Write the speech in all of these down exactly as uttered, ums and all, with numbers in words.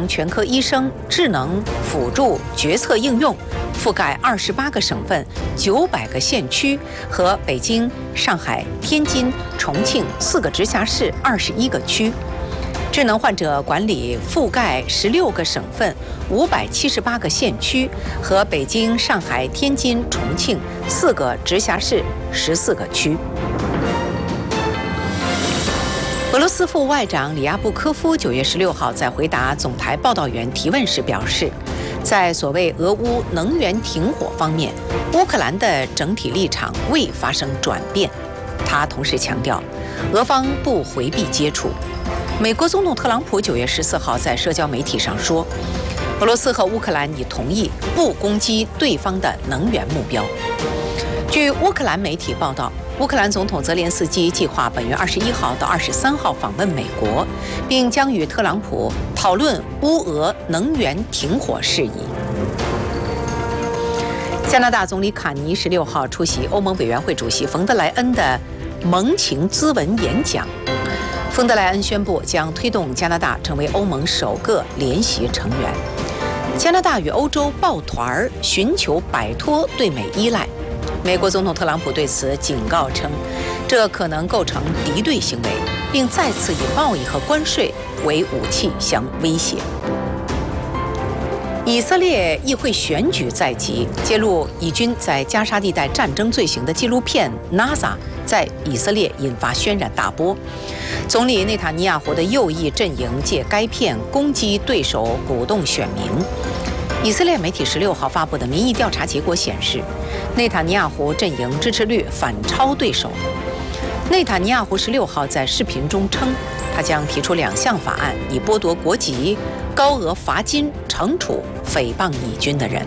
能全科医生智能辅助决策应用，覆盖二十八个省份、九百个县区和北京、上海、天津、重庆四个直辖市、二十一个区。智能患者管理覆盖十六个省份、五百七十八个县区和北京、上海、天津、重庆四个直辖市、十四个区。俄罗斯副外长里亚布科夫九月十六号在回答总台报道员提问时表示，在所谓俄乌能源停火方面，乌克兰的整体立场未发生转变。他同时强调，俄方不回避接触。美国总统特朗普九月十四号在社交媒体上说，俄罗斯和乌克兰已同意不攻击对方的能源目标。据乌克兰媒体报道，乌克兰总统泽连斯基计划本月二十一号到二十三号访问美国，并将与特朗普讨论乌俄能源停火事宜。加拿大总理卡尼十六号出席欧盟委员会主席冯德莱恩的盟情咨文演讲。冯德莱恩宣布将推动加拿大成为欧盟首个联席成员。加拿大与欧洲抱团儿，寻求摆脱对美依赖。美国总统特朗普对此警告称，这可能构成敌对行为，并再次以贸易和关税为武器相威胁。以色列议会选举在即，揭露以军在加沙地带战争罪行的纪录片《N A S A》在以色列引发轩然大波。总理内塔尼亚胡的右翼阵营借该片攻击对手，鼓动选民。以色列媒体十六号发布的民意调查结果显示，内塔尼亚胡阵营支持率反超对手。内塔尼亚胡十六号在视频中称，他将提出两项法案，以剥夺国籍、高额罚金惩处诽谤以军的人。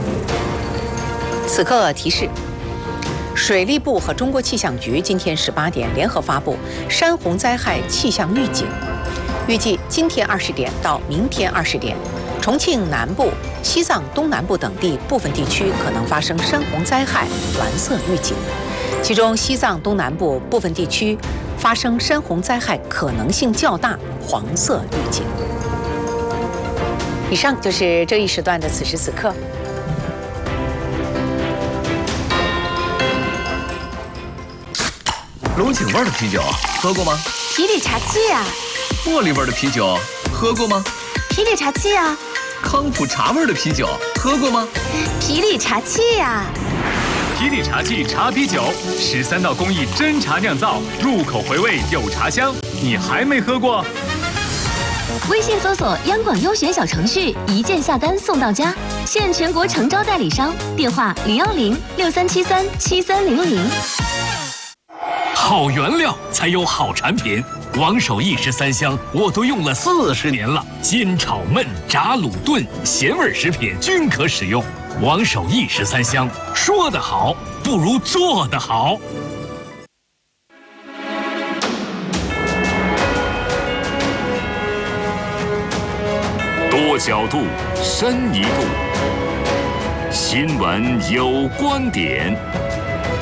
此刻提示，水利部和中国气象局今天十八点联合发布山洪灾害气象预警，预计今天二十点到明天二十点，重庆南部、西藏东南部等地部分地区可能发生山洪灾害蓝色预警，其中西藏东南部部分地区发生山洪灾害可能性较大，黄色预警。以上就是这一时段的此时此刻。 龙井味的啤酒喝过吗？ 皮里茶气呀。 茉莉味的啤酒喝过吗？ 皮里茶气呀。 康普茶味的啤酒喝过吗？ 皮里茶气呀。 皮里茶气茶啤酒，十三道工艺真茶酿造，入口回味有茶香。你还没喝过？ 微信搜索央广优选小程序，一键下单送到家，现全国诚招代理商，电话零幺零六三七三七三零零。 好原料才有好产品，王守义十三香我都用了四十年了，煎炒焖炸卤炖咸味食品均可使用。王守义十三香，说得好不如做得好。 多角度，深一度。新闻有观点，